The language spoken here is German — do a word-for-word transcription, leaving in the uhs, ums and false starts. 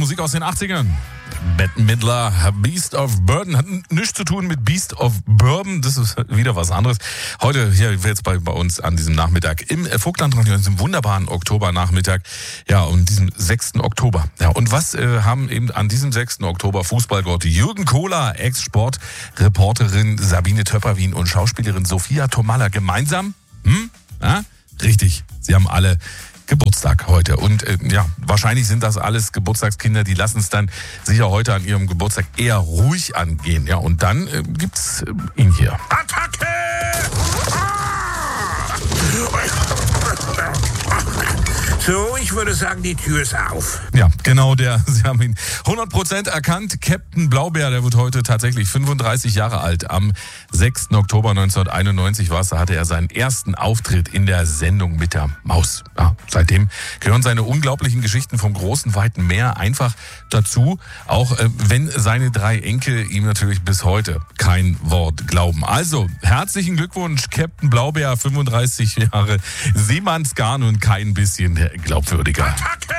Musik aus den achtzigern. Bette Midler, Beast of Burden. Hat nichts zu tun mit Beast of Bourbon. Das ist wieder was anderes. Heute hier jetzt bei, bei uns an diesem Nachmittag im Vogtlandradio, an diesem wunderbaren Oktobernachmittag. Ja, und diesem sechsten Oktober. Ja, und was äh, haben eben an diesem sechsten Oktober Fußballgott Jürgen Kohler, Ex-Sportreporterin Sabine Töpperwien und Schauspielerin Sophia Tomalla gemeinsam? Hm? Ja? Richtig. Sie haben alle Geburtstag heute. Und äh, ja, wahrscheinlich sind das alles Geburtstagskinder, die lassen es dann sicher heute an ihrem Geburtstag eher ruhig angehen. Ja, und dann äh, gibt's äh, ihn hier. Attacke! So, ich würde sagen, die Tür ist auf. Ja, genau der. Sie haben ihn hundert Prozent erkannt. Captain Blaubeer, der wird heute tatsächlich fünfunddreißig Jahre alt. Am sechsten Oktober neunzehnhunderteinundneunzig war es, da hatte er seinen ersten Auftritt in der Sendung mit der Maus. Ja, seitdem gehören seine unglaublichen Geschichten vom großen, weiten Meer einfach dazu. Auch äh, wenn seine drei Enkel ihm natürlich bis heute kein Wort glauben. Also, herzlichen Glückwunsch, Captain Blaubeer, fünfunddreißig Jahre Seemannsgarn und kein bisschen glaubwürdiger. Attacke!